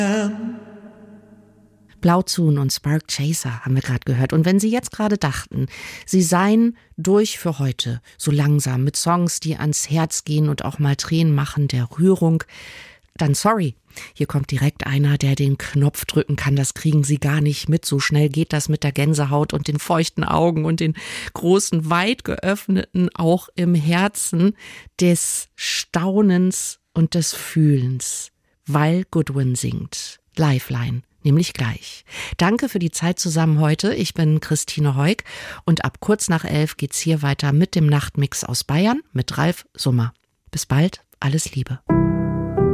Blauzoon und Spark Chaser haben wir gerade gehört. Und wenn Sie jetzt gerade dachten, Sie seien durch für heute, so langsam, mit Songs, die ans Herz gehen und auch mal Tränen machen, der Rührung, dann sorry. Hier kommt direkt einer, der den Knopf drücken kann. Das kriegen Sie gar nicht mit. So schnell geht das mit der Gänsehaut und den feuchten Augen und den großen, weit geöffneten, auch im Herzen des Staunens und des Fühlens, weil Goodwin singt. Lifeline. Nämlich gleich. Danke für die Zeit zusammen heute. Ich bin Christine Heuk und ab kurz nach 11 geht's hier weiter mit dem Nachtmix aus Bayern mit Ralf Summer. Bis bald, alles Liebe.